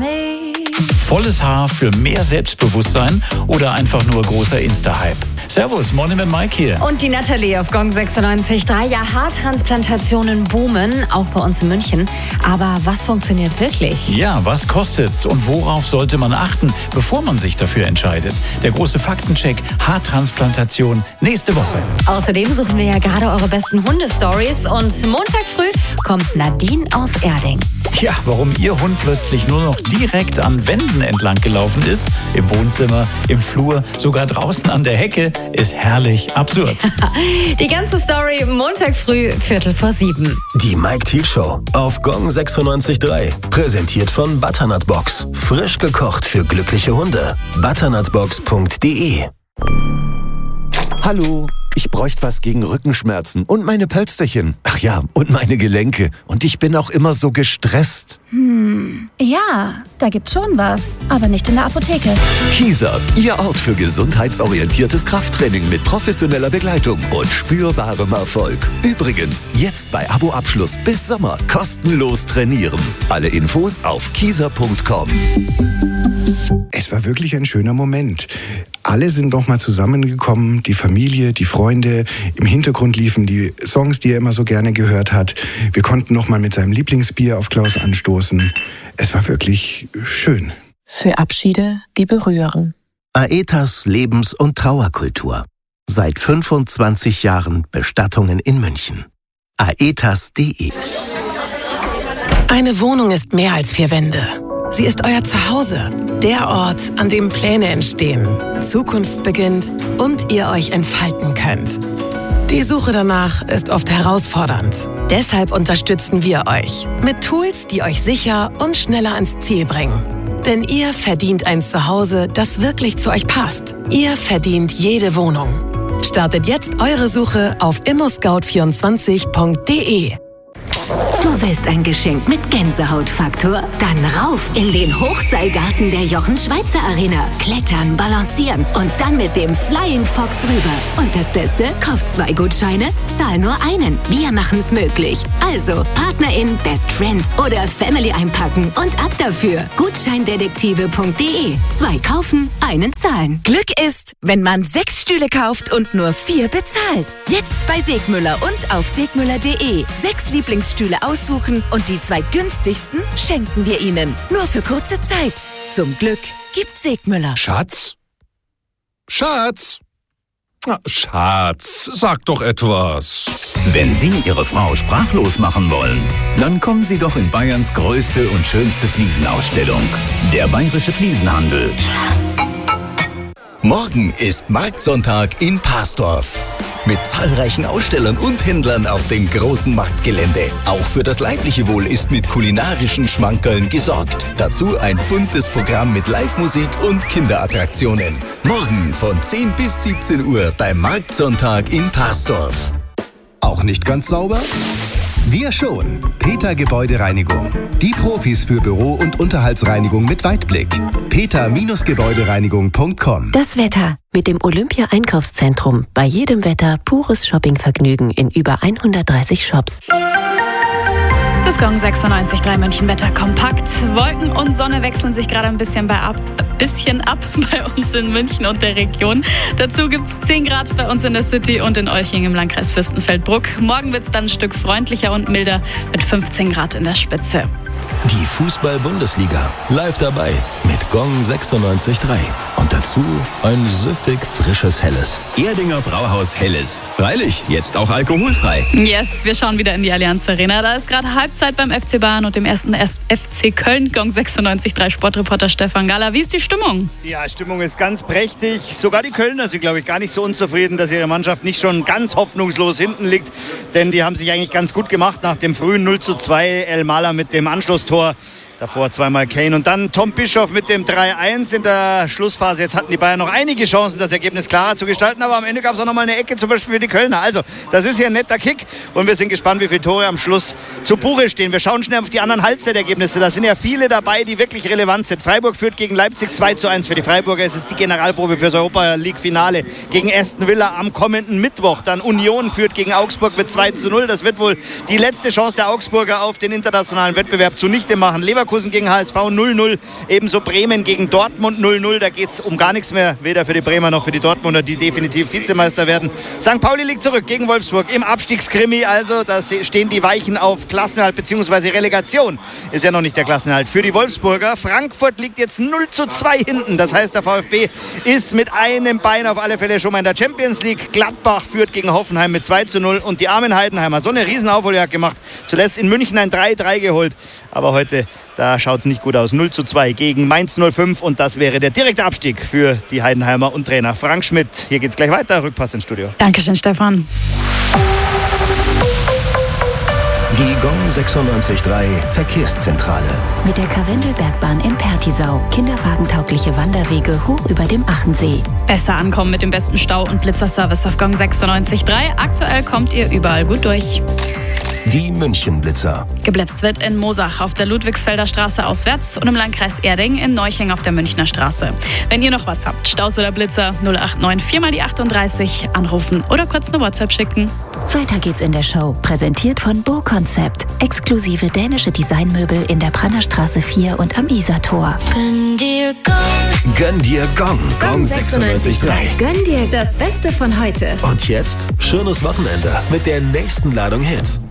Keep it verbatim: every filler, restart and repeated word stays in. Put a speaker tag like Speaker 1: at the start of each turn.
Speaker 1: Volles Haar für mehr Selbstbewusstsein oder einfach nur großer Insta-Hype? Servus, Morning mit Mike hier.
Speaker 2: Und die Nathalie auf Gong sechsundneunzig Komma drei. Ja, Haartransplantationen boomen, auch bei uns in München. Aber was funktioniert wirklich?
Speaker 1: Ja, was kostet's und worauf sollte man achten, bevor man sich dafür entscheidet? Der große Faktencheck Haartransplantation nächste Woche.
Speaker 2: Außerdem suchen wir ja gerade eure besten Hundestories. Und Montag früh kommt Nadine aus Erding.
Speaker 1: Tja, warum Ihr Hund plötzlich nur noch direkt an Wänden entlang gelaufen ist, im Wohnzimmer, im Flur, sogar draußen an der Hecke, ist herrlich absurd.
Speaker 2: Die ganze Story Montag früh, Viertel vor sieben.
Speaker 3: Die Mike Thiel Show auf Gong sechsundneunzig Komma drei. Präsentiert von Butternut Box. Frisch gekocht für glückliche Hunde. butternutbox punkt de.
Speaker 4: Hallo, ich bräuchte was gegen Rückenschmerzen und meine Pölsterchen. Ach ja, und meine Gelenke. Und ich bin auch immer so gestresst.
Speaker 5: Hm, ja, da gibt's schon was, aber nicht in der Apotheke.
Speaker 4: Kieser, Ihr Ort für gesundheitsorientiertes Krafttraining mit professioneller Begleitung und spürbarem Erfolg. Übrigens, jetzt bei Abo-Abschluss bis Sommer kostenlos trainieren. Alle Infos auf kieser punkt com.
Speaker 6: Es war wirklich ein schöner Moment. Alle sind nochmal zusammengekommen, die Familie, die Freunde. Im Hintergrund liefen die Songs, die er immer so gerne gehört hat. Wir konnten nochmal mit seinem Lieblingsbier auf Klaus anstoßen. Es war wirklich schön.
Speaker 7: Für Abschiede, die berühren.
Speaker 3: Aetas Lebens- und Trauerkultur. Seit fünfundzwanzig Jahren Bestattungen in München. aetas punkt de.
Speaker 7: Eine Wohnung ist mehr als vier Wände. Sie ist euer Zuhause, der Ort, an dem Pläne entstehen, Zukunft beginnt und ihr euch entfalten könnt. Die Suche danach ist oft herausfordernd. Deshalb unterstützen wir euch mit Tools, die euch sicher und schneller ans Ziel bringen. Denn ihr verdient ein Zuhause, das wirklich zu euch passt. Ihr verdient jede Wohnung. Startet jetzt eure Suche auf immoscout vierundzwanzig punkt de.
Speaker 8: Du willst ein Geschenk mit Gänsehautfaktor? Dann rauf in den Hochseilgarten der Jochen-Schweizer Arena. Klettern, balancieren und dann mit dem Flying Fox rüber. Und das Beste? Kauf zwei Gutscheine, zahl nur einen. Wir machen's möglich. Also Partnerin, Best Friend oder Family einpacken und ab dafür. Gutscheindetektive punkt de. Zwei kaufen, einen zahlen.
Speaker 9: Glück ist, wenn man sechs Stühle kauft und nur vier bezahlt. Jetzt bei Segmüller und auf segmüller punkt de. Sechs Lieblingsstühle aussuchen und die zwei günstigsten schenken wir Ihnen. Nur für kurze Zeit. Zum Glück gibt Segmüller.
Speaker 10: Schatz? Schatz? Na, Schatz, sag doch etwas.
Speaker 11: Wenn Sie Ihre Frau sprachlos machen wollen, dann kommen Sie doch in Bayerns größte und schönste Fliesenausstellung. Der Bayerische Fliesenhandel.
Speaker 12: Morgen ist Marktsonntag in Parsdorf. Mit zahlreichen Ausstellern und Händlern auf dem großen Marktgelände. Auch für das leibliche Wohl ist mit kulinarischen Schmankerln gesorgt. Dazu ein buntes Programm mit Live-Musik und Kinderattraktionen. Morgen von zehn bis siebzehn Uhr beim Marktsonntag in Parsdorf.
Speaker 13: Auch nicht ganz sauber? Wir schon. Peter Gebäudereinigung. Die Profis für Büro- und Unterhaltsreinigung mit Weitblick. peter Gebäudereinigung punkt com.
Speaker 14: Das Wetter mit dem Olympia-Einkaufszentrum. Bei jedem Wetter pures Shoppingvergnügen in über hundertdreißig Shops.
Speaker 15: Das Gong sechsundneunzig Komma drei München Wetter kompakt. Wolken und Sonne wechseln sich gerade ein bisschen, bei ab, bisschen ab bei uns in München und der Region. Dazu gibt es zehn Grad bei uns in der City und in Olching im Landkreis Fürstenfeldbruck. Morgen wird es dann ein Stück freundlicher und milder mit fünfzehn Grad in der Spitze.
Speaker 3: Die Fußball-Bundesliga live dabei mit Gong sechsundneunzig Komma drei. Und dazu ein süffig frisches Helles.
Speaker 11: Erdinger Brauhaus Helles. Freilich, jetzt auch alkoholfrei.
Speaker 15: Yes, wir schauen wieder in die Allianz Arena. Da ist gerade Halbzeit beim F C Bayern und dem ersten F C Köln. Gong sechsundneunzig Komma drei Sportreporter Stefan Galler. Wie ist die Stimmung?
Speaker 16: Ja, Stimmung ist ganz prächtig. Sogar die Kölner sind, glaube ich, gar nicht so unzufrieden, dass ihre Mannschaft nicht schon ganz hoffnungslos hinten liegt. Denn die haben sich eigentlich ganz gut gemacht nach dem frühen null zu zwei. El Mala mit dem Anschlusstor. Davor zweimal Kane und dann Tom Bischoff mit dem drei eins in der Schlussphase. Jetzt hatten die Bayern noch einige Chancen, das Ergebnis klarer zu gestalten, aber am Ende gab es auch noch mal eine Ecke, zum Beispiel für die Kölner. Also, das ist hier ein netter Kick und wir sind gespannt, wie viele Tore am Schluss zu Buche stehen. Wir schauen schnell auf die anderen Halbzeitergebnisse. Da sind ja viele dabei, die wirklich relevant sind. Freiburg führt gegen Leipzig zwei zu eins für die Freiburger. Es ist die Generalprobe für das Europa-League-Finale gegen Aston Villa am kommenden Mittwoch. Dann Union führt gegen Augsburg mit zwei zu null. Das wird wohl die letzte Chance der Augsburger auf den internationalen Wettbewerb zunichte machen. Leverkusen Leverkusen gegen H S V null null. Ebenso Bremen gegen Dortmund null null. Da geht es um gar nichts mehr, weder für die Bremer noch für die Dortmunder, die definitiv Vizemeister werden. Sankt Pauli liegt zurück gegen Wolfsburg im Abstiegskrimi. Also da stehen die Weichen auf Klassenerhalt bzw. Relegation. Ist ja noch nicht der Klassenerhalt für die Wolfsburger. Frankfurt liegt jetzt null zu zwei hinten. Das heißt, der VfB ist mit einem Bein auf alle Fälle schon mal in der Champions League. Gladbach führt gegen Hoffenheim mit zwei zu null. Und die armen Heidenheimer, so eine riesen Aufholjagd gemacht. Zuletzt in München ein drei drei geholt. Aber heute, da schaut es nicht gut aus. null zu zwei gegen Mainz null fünf. Und das wäre der direkte Abstieg für die Heidenheimer und Trainer Frank Schmidt. Hier geht's gleich weiter. Rückpass ins Studio.
Speaker 15: Dankeschön, Stefan.
Speaker 3: Die Gong sechsundneunzig Komma drei Verkehrszentrale.
Speaker 14: Mit der Karwendelbergbahn in Pertisau. Kinderwagentaugliche Wanderwege hoch über dem Achensee.
Speaker 15: Besser ankommen mit dem besten Stau- und Blitzerservice auf Gong sechsundneunzig Komma drei. Aktuell kommt ihr überall gut durch.
Speaker 3: Die München-Blitzer.
Speaker 15: Geblitzt wird in Mosach auf der Ludwigsfelder Straße auswärts und im Landkreis Erding in Neuching auf der Münchner Straße. Wenn ihr noch was habt, Staus oder Blitzer, null acht neun vier mal die achtunddreißig, anrufen oder kurz eine WhatsApp schicken.
Speaker 14: Weiter geht's in der Show. Präsentiert von Bo Concept. Exklusive dänische Designmöbel in der Brannerstraße vier und am Isartor.
Speaker 8: Gönn dir Gong.
Speaker 3: Gönn dir Gong. Gong sechsundneunzig Komma drei.
Speaker 8: Gönn dir das Beste von heute.
Speaker 3: Und jetzt schönes Wochenende mit der nächsten Ladung Hits.